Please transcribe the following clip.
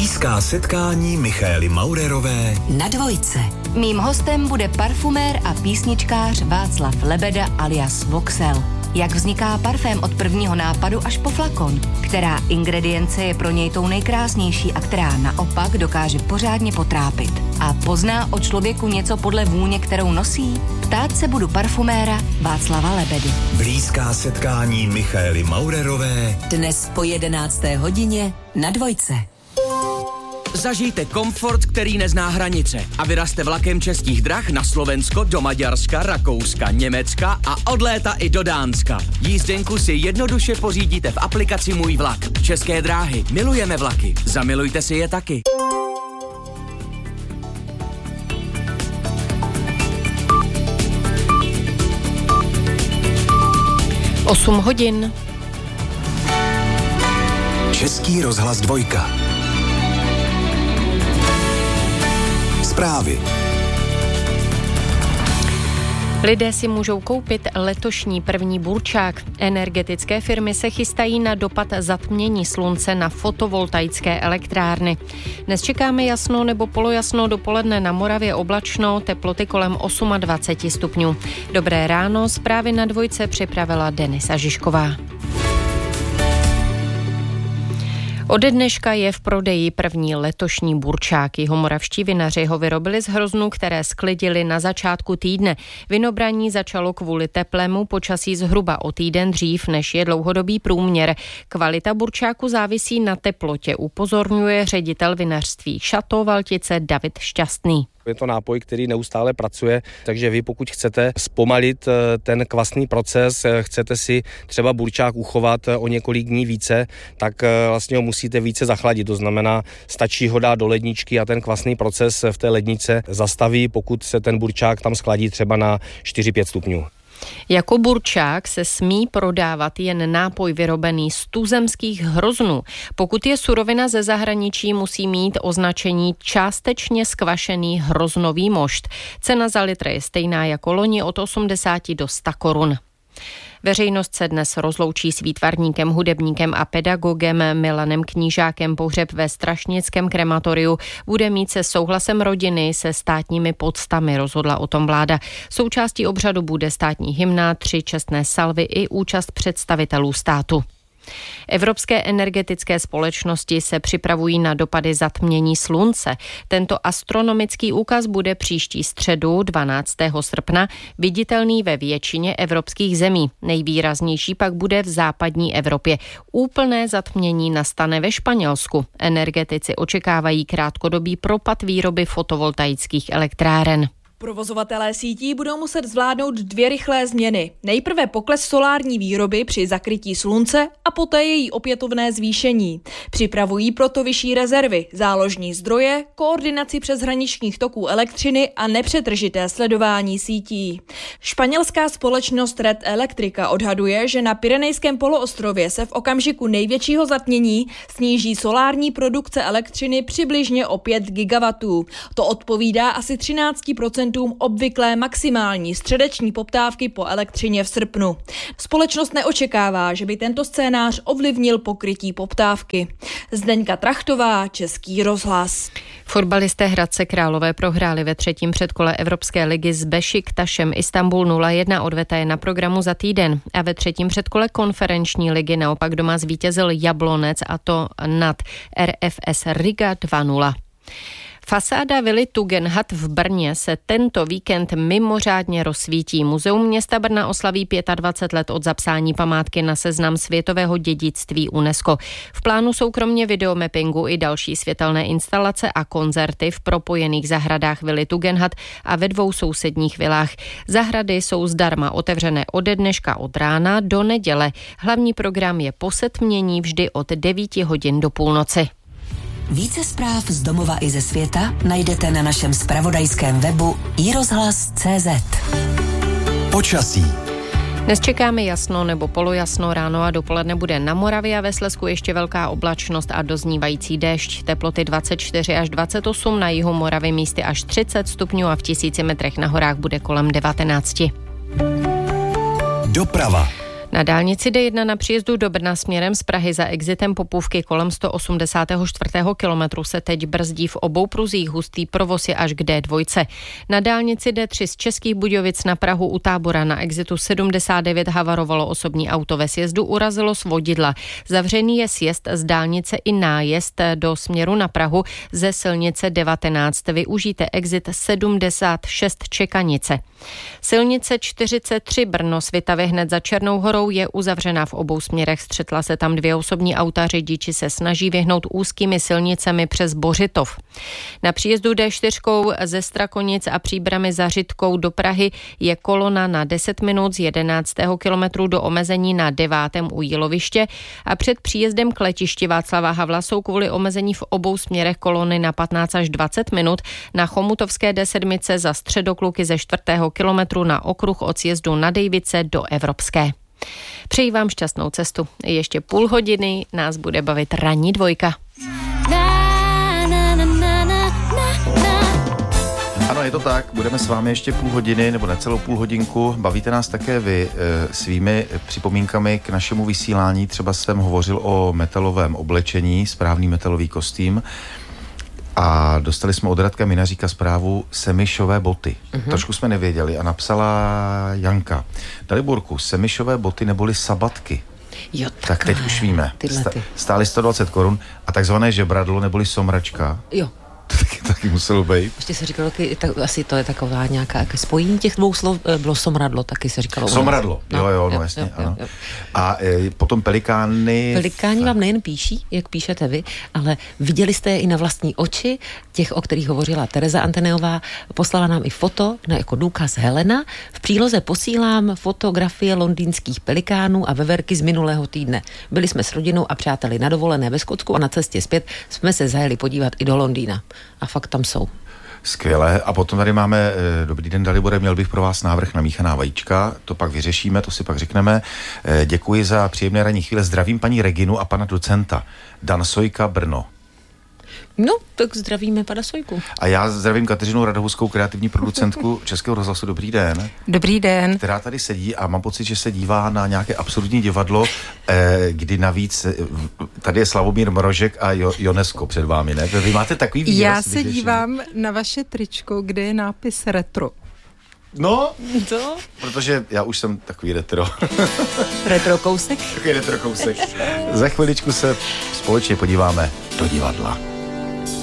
Blízká setkání Michaely Maurerové na Dvojce. Mým hostem bude parfumér a písničkář Václav Lebeda alias Voxel. Jak vzniká parfém od prvního nápadu až po flakon? Která ingredience je pro něj tou nejkrásnější a která naopak dokáže pořádně potrápit? A pozná o člověku něco podle vůně, kterou nosí? Ptát se budu parfuméra Václava Lebedy. Blízká setkání Michaely Maurerové dnes po 11. hodině na Dvojce. Zažijte komfort, který nezná hranice a vyrazte vlakem Českých drah na Slovensko, do Maďarska, Rakouska, Německa a od léta i do Dánska. Jízdenku si jednoduše pořídíte v aplikaci Můj vlak. České dráhy. Milujeme vlaky. Zamilujte si je taky. Osm hodin. Český rozhlas Dvojka. Zprávy. Lidé si můžou koupit letošní první burčák. Energetické firmy se chystají na dopad zatmění slunce na fotovoltaické elektrárny. Dnes čekáme jasno nebo polojasno, dopoledne na Moravě oblačno, teploty kolem 28 stupňů. Dobré ráno, zprávy na Dvojce připravila Denisa Žižková. Ode dneška je v prodeji první letošní burčák. Jihomoravští vinaři ho vyrobili z hroznů, které sklidili na začátku týdne. Vinobraní začalo kvůli teplému počasí zhruba o týden dřív, než je dlouhodobý průměr. Kvalita burčáku závisí na teplotě, upozorňuje ředitel vinařství Šato Valtice David Šťastný. Je to nápoj, který neustále pracuje, takže vy pokud chcete zpomalit ten kvasný proces, chcete si třeba burčák uchovat o několik dní více, tak vlastně ho musíte více zachladit. To znamená, stačí ho dát do ledničky a ten kvasný proces v té lednice zastaví, pokud se ten burčák tam schladí třeba na 4-5 stupňů. Jako burčák se smí prodávat jen nápoj vyrobený z tuzemských hroznů. Pokud je surovina ze zahraničí, musí mít označení částečně zkvašený hroznový mošt. Cena za litr je stejná jako loni od 80 do 100 korun. Veřejnost se dnes rozloučí s výtvarníkem, hudebníkem a pedagogem Milanem Knížákem. Pohřeb ve strašnickém krematoriu bude mít se souhlasem rodiny se státními poctami, rozhodla o tom vláda. Součástí obřadu bude státní hymna, 3 čestné salvy i účast představitelů státu. Evropské energetické společnosti se připravují na dopady zatmění slunce. Tento astronomický úkaz bude příští středu 12. srpna viditelný ve většině evropských zemí. Nejvýraznější pak bude v západní Evropě. Úplné zatmění nastane ve Španělsku. Energetici očekávají krátkodobý propad výroby fotovoltaických elektráren. Provozovatelé sítí budou muset zvládnout 2 rychlé změny. Nejprve pokles solární výroby při zakrytí slunce a poté její opětovné zvýšení. Připravují proto vyšší rezervy, záložní zdroje, koordinaci přeshraničních toků elektřiny a nepřetržité sledování sítí. Španělská společnost Red Electrica odhaduje, že na Pyrenejském poloostrově se v okamžiku největšího zatmění sníží solární produkce elektřiny přibližně o 5 gigawatů. To odpovídá asi 13% obvyklé maximální středeční poptávky po elektřině v srpnu. Společnost neočekává, že by tento scénář ovlivnil pokrytí poptávky. Zdeňka Trachtová, Český rozhlas. Fotbalisté Hradce Králové prohráli ve 3. předkole Evropské ligy s Bešiktašem. Istanbul 0-1, odveta je na programu za týden. A ve 3. předkole konferenční ligy naopak doma zvítězil Jablonec, a to nad RFS Riga 2-0. Fasáda vily Tugendhat v Brně se tento víkend mimořádně rozsvítí. Muzeum města Brna oslaví 25 let od zapsání památky na seznam světového dědictví UNESCO. V plánu jsou kromě videomappingu i další světelné instalace a koncerty v propojených zahradách vily Tugendhat a ve 2 sousedních vilách. Zahrady jsou zdarma otevřené ode dneška od rána do neděle. Hlavní program je po setmění vždy od 9 hodin do půlnoci. Více zpráv z domova i ze světa najdete na našem zpravodajském webu iRozhlas.cz. Počasí. Dnes čekáme jasno nebo polojasno, ráno a dopoledne bude na Moravě a ve Slezsku ještě velká oblačnost a doznívající déšť. Teploty 24 až 28, na jihu Moravy místy až 30 stupňů a v 1000 metrech na horách bude kolem 19. Doprava. Na dálnici D1 na příjezdu do Brna směrem z Prahy za exitem Popůvky kolem 184. kilometru se teď brzdí v obou pruzích, hustý provoz je až k D2. Na dálnici D3 z Českých Budějovic na Prahu u Tábora na exitu 79 havarovalo osobní auto ve sjezdu, urazilo svodidla. Zavřený je sjezd z dálnice i nájezd do směru na Prahu ze silnice 19. Využijte exit 76 Čekanice. Silnice 43 Brno Svitavy hned za Černou Horou je uzavřena v obou směrech. Střetla se tam 2 osobní auta, řidiči se snaží vyhnout úzkými silnicemi přes Bořitov. Na příjezdu D4 ze Strakonic a Příbrami za Řitkou do Prahy je kolona na 10 minut z 11. kilometru do omezení na 9. u Jíloviště a před příjezdem k letišti Václava Havla jsou kvůli omezení v obou směrech kolony na 15 až 20 minut. Na Chomutovské D7 za Středokluky ze 4. kilometru na okruh od sjezdu na Dejvice do Evropské. Přeji vám šťastnou cestu. Ještě půl hodiny nás bude bavit ranní dvojka. Ano, je to tak, budeme s vámi ještě půl hodiny, nebo necelou půl hodinku. Bavíte nás také vy svými připomínkami k našemu vysílání. Třeba jsem hovořil o metalovém oblečení, správný metalový kostým. A dostali jsme od Radka Minaříka zprávu Semyšové boty. Trošku jsme nevěděli a napsala Janka. Daliborku, Semyšové boty neboli sabatky. Jo, tak teď už víme. Stály 120 korun a takzvané žebradlo neboli somračka. Jo. Taky muselo být. Ještě se říkalo, asi to je taková nějaká spojení těch dvou slov, bylo somradlo, taky se říkalo. Somradlo, jo, jasně, ano. Jo. A potom pelikány. Pelikáni vám nejen píší, jak píšete vy, ale viděli jste je i na vlastní oči, těch, o kterých hovořila Tereza Anteneová, poslala nám i foto, jako důkaz Helena. V příloze posílám fotografie londýnských pelikánů a veverky z minulého týdne. Byli jsme s rodinou a přáteli na dovolené ve Skotsku a na cestě zpět jsme se zajeli podívat i do Londýna. A fakt tam jsou. Skvěle. A potom tady máme, dobrý den Dalibore, měl bych pro vás návrh na míchaná vajíčka, to pak vyřešíme, to si pak řekneme. Děkuji za příjemné ranní chvíle, zdravím paní Reginu a pana docenta. Dan Sojka, Brno. No, tak zdravíme pana Sojku. A já zdravím Kateřinu Radovskou, kreativní producentku Českého rozhlasu. Dobrý den. Dobrý den. Která tady sedí a mám pocit, že se dívá na nějaké absurdní divadlo, kdy navíc tady je Slavomír Mrožek a Jonesko před vámi, ne? Vy máte takový výraz. Já se dívám na vaše tričko, kde je nápis retro. No, to? Protože já už jsem takový retro. Retro kousek? Takový retro kousek. Za chviličku se společně podíváme do divadla.